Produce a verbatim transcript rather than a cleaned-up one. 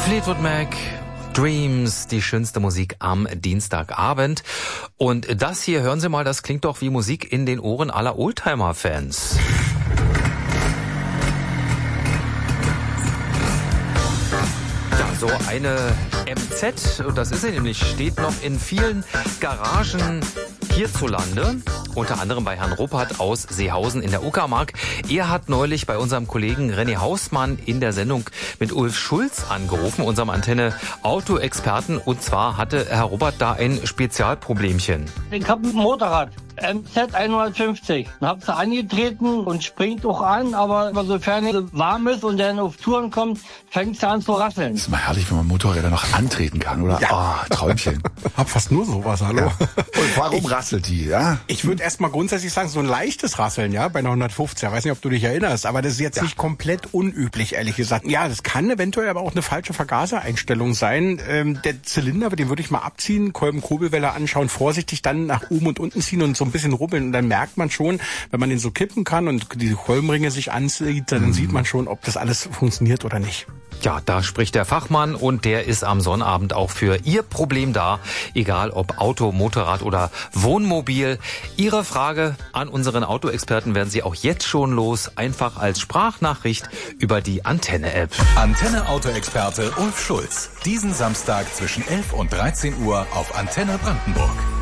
Fleetwood Mac, Dreams, die schönste Musik am Dienstagabend. Und das hier, hören Sie mal, das klingt doch wie Musik in den Ohren aller Oldtimer-Fans. Ja, so eine M Z, und das ist sie nämlich, steht noch in vielen Garagen hierzulande, unter anderem bei Herrn Ruppert aus Seehausen in der Uckermark. Er hat neulich bei unserem Kollegen René Hausmann in der Sendung mit Ulf Schulz angerufen, unserem Antenne-Auto-Experten, und zwar hatte Herr Ruppert da ein Spezialproblemchen. Ich habe ein Motorrad, M Z hundertfünfzig. Dann hab's angetreten und springt auch an, aber sofern es warm ist und dann auf Touren kommt, fängt es an zu rasseln. Das ist mal herrlich, wenn man Motorräder noch antreten kann, oder? Ja. Oh, Träumchen. Hab fast nur sowas, hallo. Ja. Und warum ich, rasselt die, ja? Ich würde erstmal grundsätzlich sagen, so ein leichtes Rasseln, ja, bei einer hundertfünfzig. Ich weiß nicht, ob du dich erinnerst, aber das ist jetzt ja. nicht komplett unüblich, ehrlich gesagt. Ja, das kann eventuell aber auch eine falsche Vergasereinstellung sein. Ähm, der Zylinder, den würde ich mal abziehen, Kolben-Kurbelwelle anschauen, vorsichtig dann nach oben und unten ziehen und so ein bisschen rubbeln. Und dann merkt man schon, wenn man den so kippen kann und die Kolbenringe sich ansieht, dann mhm. sieht man schon, ob das alles funktioniert oder nicht. Ja, da spricht der Fachmann, und der ist am Sonnabend auch für Ihr Problem da, egal ob Auto, Motorrad oder Wohnmobil. Ihre Frage an unseren Autoexperten werden Sie auch jetzt schon los, einfach als Sprachnachricht über die Antenne-App. Antenne Autoexperte Ulf Schulz, diesen Samstag zwischen elf und dreizehn Uhr auf Antenne Brandenburg.